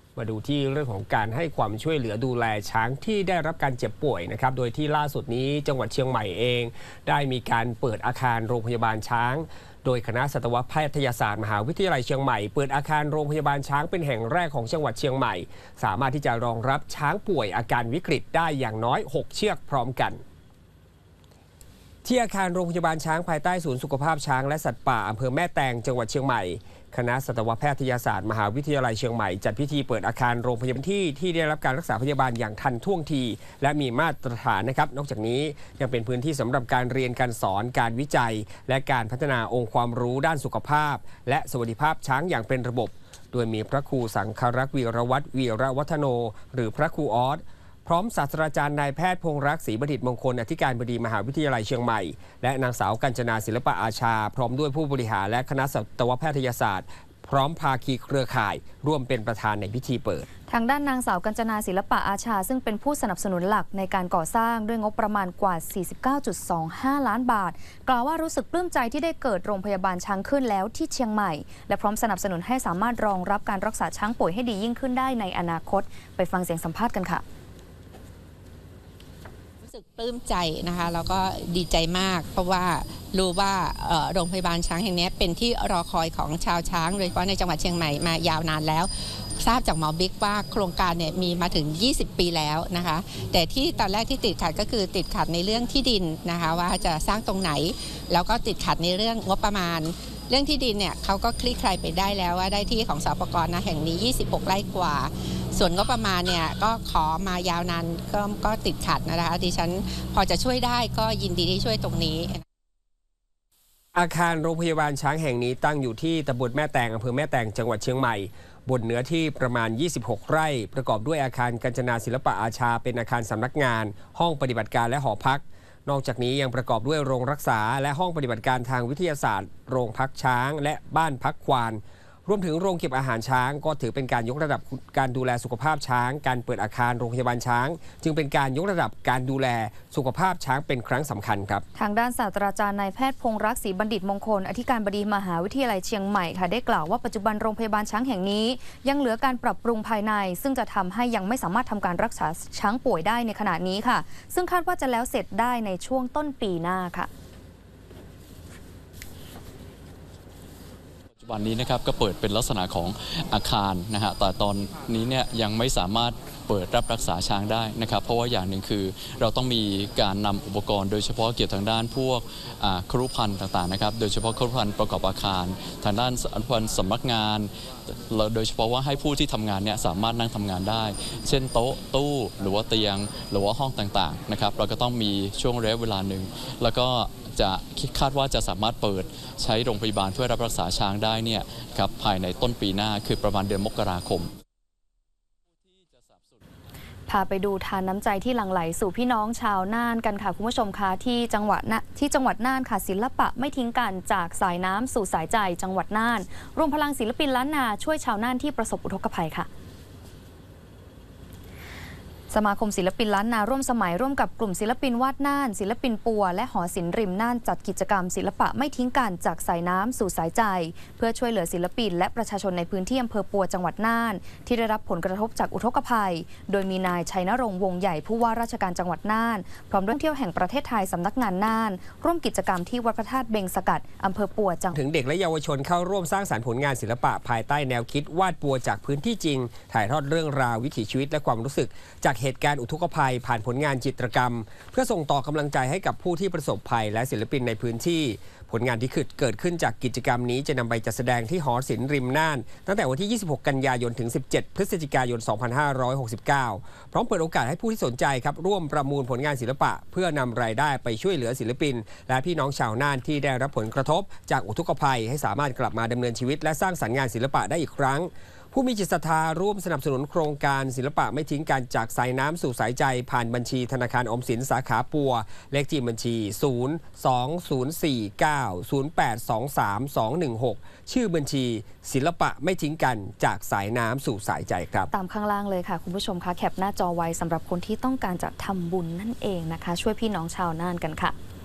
มาดูที่เรื่องของการให้ความช่วยเหลือดูแลช้างที่ได้รับการเจ็บป่วยนะครับโดยที่ล่าสุดนี้จังหวัดเชียงใหม่เองได้มีการเปิดอาคารโรงพยาบาลช้างโดยคณะสัตวแพทยศาสตร์มหาวิทยาลัยเชียงใหม่เปิดอาคารโรงพยาบาลช้างเป็นแห่งแรกของจังหวัดเชียงใหม่สามารถที่จะรองรับช้างป่วยอาการวิกฤตได้อย่างน้อย6เชือกพร้อมกันที่อาคารโรงพยาบาลช้างภายใต้ศูนย์สุขภาพช้างและสัตว์ป่าอำเภอแม่แตงจังหวัดเชียงใหม่คณะสัตวแพทยศาสตร์มหาวิทยาลัยเชียงใหม่จัดพิธีเปิดอาคารโรงพยาบาลที่ได้รับการรักษาพยาบาลอย่างทันท่วงทีและมีมาตรฐานนะครับนอกจากนี้ยังเป็นพื้นที่สำหรับการเรียนการสอนการวิจัยและการพัฒนาองค์ความรู้ด้านสุขภาพและสวัสดิภาพช้างอย่างเป็นระบบโดยมีพระครูสังฆรักษ์วีรวัฒน์วีระวัฒโนหรือพระครูออสพร้อมศาสตราจารย์นายแพทย์พงษ์รักษ์ศรีบัณฑิตมงคลอธิการบดีมหาวิทยาลัยเชียงใหม่และนางสาวกัญจนาศิลปะอาชาพร้อมด้วยผู้บริหารและคณะสัตวแพทยศาสตร์พร้อมภาคีเครือข่ายร่วมเป็นประธานในพิธีเปิดทางด้านนางสาวกัญจนาศิลปะอาชาซึ่งเป็นผู้สนับสนุนหลักในการก่อสร้างด้วยงบประมาณกว่า 49.25 ล้านบาทกล่าวว่ารู้สึกปลื้มใจที่ได้เกิดโรงพยาบาลช้างขึ้นแล้วที่เชียงใหม่และพร้อมสนับสนุนให้สามารถรองรับการรักษาช้างป่วยให้ดียิ่งขึ้นได้ในอนาคตไปฟังเสียงสัมภาษณ์กันค่ะรู้สึกปลื้มใจนะคะแล้วก็ดีใจมากเพราะว่ารู้ว่าโรงพยาบาลช้างแห่งนี้เป็นที่รอคอยของชาวช้างโดยเฉพาะในจังหวัดเชียงใหม่มายาวนานแล้วทราบจากหมอบิ๊กว่าโครงการเนี่ยมีมาถึง20 ปีแล้วนะคะแต่ที่ตอนแรกที่ติดขัดก็คือติดขัดในเรื่องที่ดินนะคะว่าจะสร้างตรงไหนแล้วก็ติดขัดในเรื่องงบประมาณเรื่องที่ดินเนี่ยเขาก็คลี่คลายไปได้แล้วว่าได้ที่ของสปก.นะแห่งนี้26 ไร่กว่าส่วนงบประมาณเนี่ยก็ขอมายาวนานก็ติดขัดนะคะดิฉันพอจะช่วยได้ก็ยินดีที่ช่วยตรงนี้อาคารโรงพยาบาลช้างแห่งนี้ตั้งอยู่ที่ตำบลแม่แตงอำเภอแม่แตงจังหวัดเชียงใหม่บนเนื้อที่ประมาณ26 ไร่ประกอบด้วยอาคารกัญจนาศิลปะอาชาเป็นอาคารสำนักงานห้องปฏิบัติการและหอพักนอกจากนี้ยังประกอบด้วยโรงรักษาและห้องปฏิบัติการทางวิทยาศาสตร์โรงพักช้างและบ้านพักควานรวมถึงโรงเก็บอาหารช้างก็ถือเป็นการยกระดับการดูแลสุขภาพช้างการเปิดอาคารโรงพยาบาลช้างจึงเป็นการยกระดับการดูแลสุขภาพช้างเป็นครั้งสำคัญครับทางด้านศาสตราจารย์นายแพทย์พงษ์รักษ์ศรีบัณฑิตมงคลอธิการบดีมหาวิทยาลัยเชียงใหม่ค่ะได้กล่าวว่าปัจจุบันโรงพยาบาลช้างแห่งนี้ยังเหลือการปรับปรุงภายในซึ่งจะทำให้ยังไม่สามารถทำการรักษาช้างป่วยได้ในขณะนี้ค่ะซึ่งคาดว่าจะแล้วเสร็จได้ในช่วงต้นปีหน้าค่ะวันนี้นะครับก็เปิดเป็นลักษณะของอาคารนะฮะแต่ตอนนี้เนี่ยยังไม่สามารถเปิดรับรักษาช้างได้นะครับเพราะว่าอย่างหนึ่งคือเราต้องมีการนำอุปกรณ์โดยเฉพาะเกี่ยวทางด้านพวกครุภัณฑ์ต่างๆนะครับโดยเฉพาะครุภัณฑ์ประกอบอาคารทางด้านอนุพันธ์สำนักงานโดยเฉพาะว่าให้ผู้ที่ทำงานเนี่ยสามารถนั่งทำงานได้เช่นโต๊ะตู้หรือว่าเตียงหรือว่าห้องต่างๆนะครับเราก็ต้องมีช่วงระยะเวลาหนึ่งแล้วก็จะคาดว่าจะสามารถเปิดใช้โรงพยาบาลเพื่อรับรักษาช้างได้เนี่ยครับภายในต้นปีหน้าคือประมาณเดือนมกราคมพาไปดูทานน้ำใจที่หลั่งไหลสู่พี่น้องชาวน่านกันค่ะคุณผู้ชมคะที่จังหวัดน่านค่ะศิลปะไม่ทิ้งกันจากสายน้ำสู่สายใจจังหวัดน่านรวมพลังศิลปินล้านนาช่วยชาวน่านที่ประสบอุทกภัยค่ะสมาคมศิลปินล้านนาร่วมสมัยร่วมกับกลุ่มศิลปินวาดน่านศิลปินปัวและหอศิลป์ริมน่านจัดกิจกรรมศิลปะไม่ทิ้งกันจากสายน้ำสู่สายใจเพื่อช่วยเหลือศิลปินและประชาชนในพื้นที่อำเภอปัวจังหวัดน่านที่ได้รับผลกระทบจากอุทกภัยโดยมีนายชัยนรงค์วงใหญ่ผู้ว่าราชการจังหวัดน่านพร้อมด้วยเที่ยวแห่งประเทศไทยสำนักงานน่านร่วมกิจกรรมที่วัดพระธาตุเบงสกัดอำเภอปัวจังหวัดถึงเด็กและเยาวชนเข้าร่วมสร้างสรรค์ผลงานศิลปะภายใต้แนวคิดวาดปัวจากพื้นที่จริงถ่ายทอดเรื่องราววิถีชีวิตและความรู้สึกจากเหตุการณ์อุทกภัยผ่านผลงานจิตรกรรมเพื่อส่งต่อกำลังใจให้กับผู้ที่ประสบภัยและศิลปินในพื้นที่ผลงานที่เกิดขึ้นจากกิจกรรมนี้จะนำไปจัดแสดงที่หอศิลป์ริมน่านตั้งแต่วันที่ 26 กันยายนถึง 17 พฤศจิกายน 2569 พร้อมเปิดโอกาสให้ผู้ที่สนใจครับร่วมประมูลผลงานศิลปะเพื่อนำรายได้ไปช่วยเหลือศิลปินและพี่น้องชาวน่านที่ได้รับผลกระทบจากอุทกภัยให้สามารถกลับมาดำเนินชีวิตและสร้างสรรค์งานศิลปะได้อีกครั้งผู้มีจิตศรัทธาร่วมสนับสนุนโครงการศิลปะไม่ทิ้งกันจากสายน้ำสู่สายใจผ่านบัญชีธนาคารออมสินสาขาปัวเลขที่บัญชี 0204908232216 ชื่อบัญชีศิลปะไม่ทิ้งกันจากสายน้ำสู่สายใจครับตามข้างล่างเลยค่ะคุณผู้ชมคะแคปหน้าจอไว้สำหรับคนที่ต้องการจะทำบุญนั่นเองนะคะช่วยพี่น้องชาวน่านกันค่ะ